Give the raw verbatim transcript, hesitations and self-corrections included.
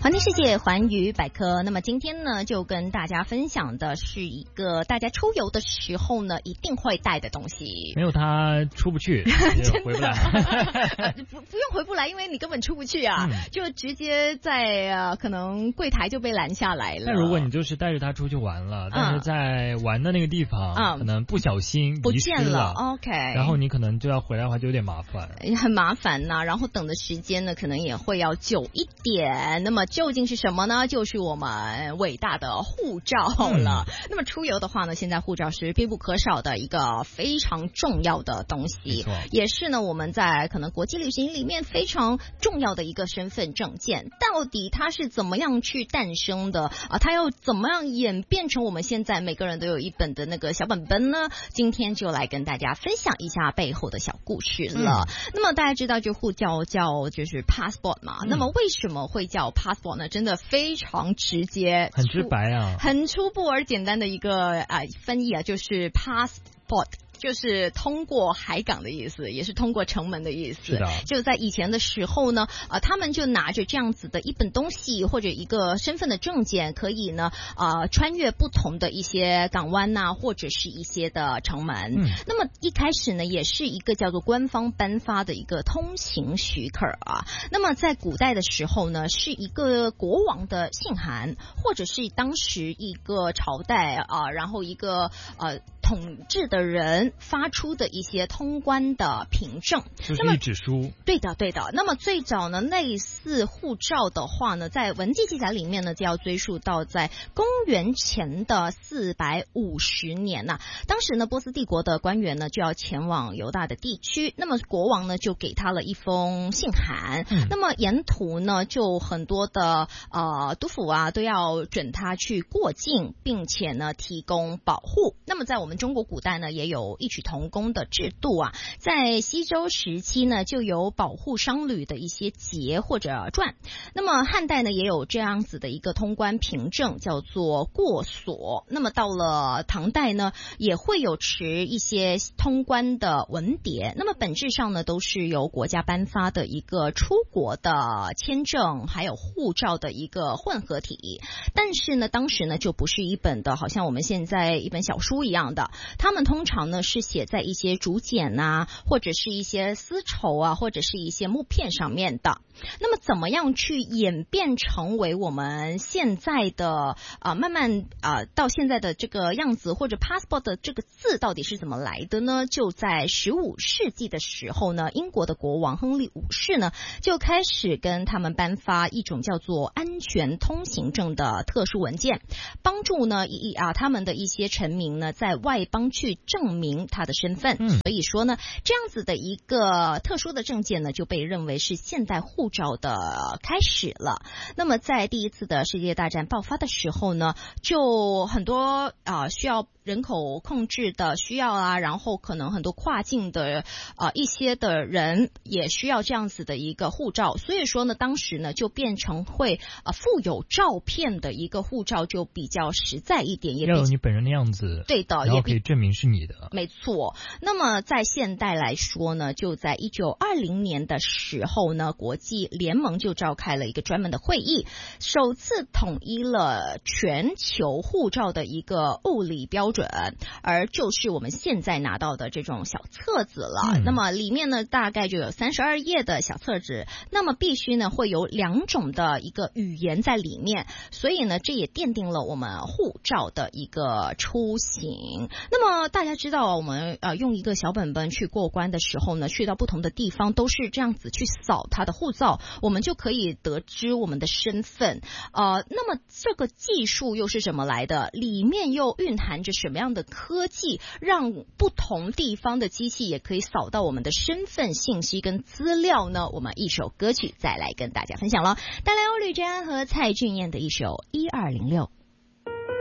环听世界，环宇百科。那么今天呢，就跟大家分享的是一个大家出游的时候呢，一定会带的东西。 没有它出不去，回不来。 不不用回不来，因为你根本出不去啊，嗯、就直接在呃可能柜台就被拦下来了。 但如果你就是带着它出去玩了，嗯、但是在玩的那个地方，嗯、可能不小心不见了 ，OK， 然然后你可能就要回来的话，就有点麻烦， 很麻烦呐、啊。然后等的时间呢，可能也会要久一点。那么究竟是什么呢？就是我们伟大的护照了。嗯、那么出游的话呢，现在护照是必不可少的一个非常重要的东西，也是呢我们在可能国际旅行里面非常重要的一个身份证件。到底它是怎么样去诞生的啊？它又怎么样演变成我们现在每个人都有一本的那个小本本呢？今天就来跟大家分享一下背后的小故事了。嗯、那么大家知道，就护照叫就是 passport 嘛、嗯，那么为什么会叫 passport 呢？真的非常直接， 很直白啊， 很初步而简单的一个啊、呃、翻译啊，就是 passport。就是通过海港的意思，也是通过城门的意思。 是的， 就在以前的时候呢，呃，他们就拿着这样子的一本东西或者一个身份的证件，可以呢，呃，穿越不同的一些港湾呐、啊，或者是一些的城门。嗯，那么一开始呢，也是一个叫做官方颁发的一个通行许可啊。那么在古代的时候呢，是一个国王的信函，或者是当时一个朝代啊，然后一个呃统治的人发出的一些通关的凭证， 就是一纸书。 对的，对的。那么最早呢，类似护照的话呢，在文记记载里面呢，就要追溯到在公元前的四百五十年呐、啊。当时呢，波斯帝国的官员呢就要前往犹大的地区，那么国王呢就给他了一封信函，嗯、那么沿途呢就很多的呃督府啊都要准他去过境，并且呢提供保护。那么在我们中国古代呢，也有异曲同工的制度啊，在西周时期呢，就有保护商旅的一些节或者传。那么汉代呢，也有这样子的一个通关凭证，叫做过所。那么到了唐代呢，也会有持一些通关的文牒。那么本质上呢，都是由国家颁发的一个出国的签证，还有护照的一个混合体。但是呢，当时呢，就不是一本的，好像我们现在一本小书一样的。他们通常呢是写在一些竹简啊，或者是一些丝绸啊，或者是一些木片上面的。那么怎么样去演变成为我们现在的啊、呃、慢慢啊、呃、到现在的这个样子，或者 passport 的这个字到底是怎么来的呢？就在十五世纪的时候呢，英国的国王亨利五世呢就开始跟他们颁发一种叫做安全通行证的特殊文件，帮助呢一啊他们的一些臣民呢在外邦去证明他的身份。嗯，所以说呢，这样子的一个特殊的证件呢，就被认为是现代护照的开始了。那么在第一次的世界大战爆发的时候呢，就很多啊、呃、需要人口控制的需要啊，然后可能很多跨境的呃一些的人也需要这样子的一个护照，所以说呢，当时呢就变成会呃附有照片的一个护照就比较实在一点，也要有你本人的样子， 对的， 然后可以证明是你的， 没错。那么在现代来说呢，就在一九二零年的时候呢，国际联盟就召开了一个专门的会议，首次统一了全球护照的一个物理标准，而就是我们现在拿到的这种小册子了。嗯、那么里面呢，大概就有三十二页的小册子，那么必须呢会有两种的一个语言在里面，所以呢，这也奠定了我们护照的一个出行。那么大家知道，我们呃用一个小本本去过关的时候呢，去到不同的地方都是这样子去扫他的护照，我们就可以得知我们的身份。呃，那么这个技术又是怎么来的？里面又蕴含着什么样的科技，让不同地方的机器也可以扫到我们的身份信息跟资料呢？我们一首歌曲再来跟大家分享了，带来欧吕珍和蔡俊彦的一首一二零六。